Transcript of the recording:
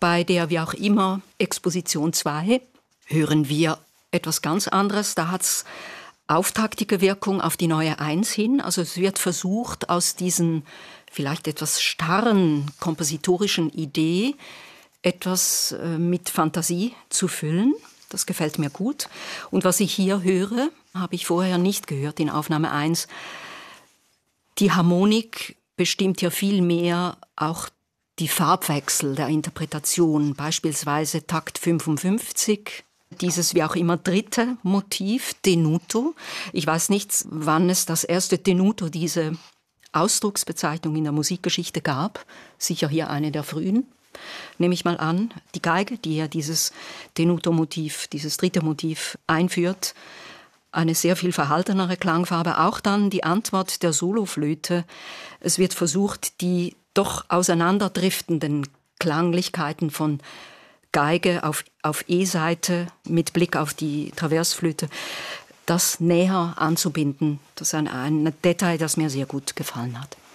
Bei der wie auch immer Exposition 2 hören wir etwas ganz anderes. Da hat es auftaktige Wirkung auf die neue 1 hin. Also es wird versucht, aus diesen vielleicht etwas starren kompositorischen Idee etwas mit Fantasie zu füllen. Das gefällt mir gut. Und was ich hier höre, habe ich vorher nicht gehört in Aufnahme 1. Die Harmonik bestimmt ja viel mehr auch die Farbwechsel der Interpretation. Beispielsweise Takt 55, dieses wie auch immer dritte Motiv, Tenuto. Ich weiß nicht, wann es das erste Tenuto, diese Ausdrucksbezeichnung in der Musikgeschichte gab. Sicher hier eine der frühen. Nehme ich mal an, die Geige, die ja dieses Tenuto-Motiv, dieses dritte Motiv einführt, eine sehr viel verhaltenere Klangfarbe, auch dann die Antwort der Soloflöte. Es wird versucht, die doch auseinanderdriftenden Klanglichkeiten von Geige auf E-Seite mit Blick auf die Traversflöte, das näher anzubinden. Das ist ein Detail, das mir sehr gut gefallen hat.